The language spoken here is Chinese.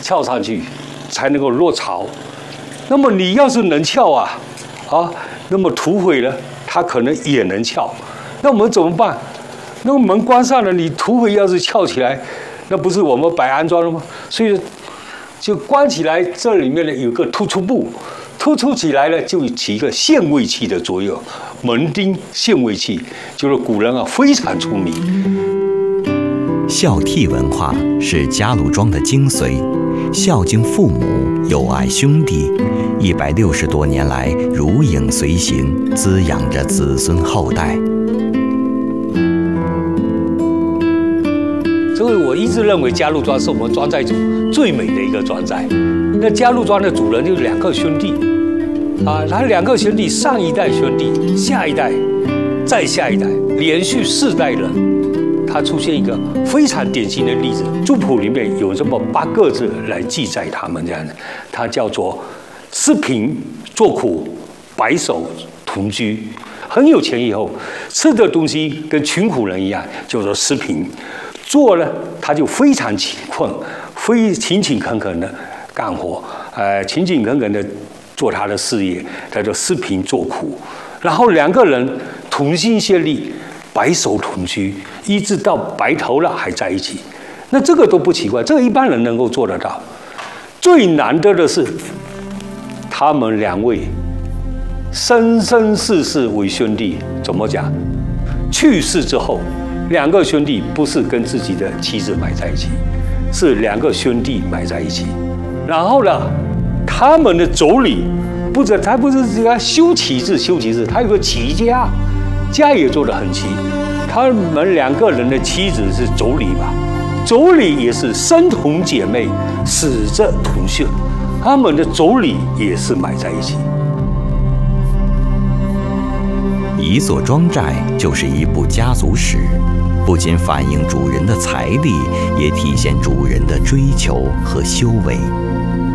翘上去，才能够落巢。那么你要是能翘啊，那么土匪呢，他可能也能翘。那我们怎么办？那个门关上了，你土匪要是翘起来，那不是我们白安装了吗？所以就关起来，这里面呢有个突出部，突出起来呢就起一个限位器的作用，门钉限位器，就是古人非常出名。 孝悌文化是家鲁庄的精髓，孝敬父母，友爱兄弟，160多年来如影随形，滋养着子孙后代。 所以我一直认为嘉鹿庄是我们庄寨组最美的一个庄寨。那嘉鹿庄的主人就是2个兄弟，他2个兄弟，上一代兄弟，下一代，再下一代，连续4代人，他出现一个非常典型的例子。族谱里面有这么8个字来记载他们这样的，他叫做吃贫做苦，白手同居。很有钱以后，吃的东西跟穷苦人一样，叫做吃贫。做呢，他就非常勤困，勤勤恳恳的干活，勤勤恳恳的做他的事业，叫做吃贫做苦。然后2个人同心协力，白首同居，一直到白头了还在一起。那这个都不奇怪，这个一般人能够做得到。最难得的是，他们2位生生世世为兄弟。怎么讲？去世之后，2个兄弟不是跟自己的妻子埋在一起，是2个兄弟埋在一起。然后呢，他们的妯娌他不是这个修齐字，他有个齐家，家也做得很齐。他们2个人的妻子是妯娌吧，妯娌也是生同姐妹，死者同穴，他们的妯娌也是埋在一起。 一座庄寨就是一部家族史，不仅反映主人的财力，也体现主人的追求和修为。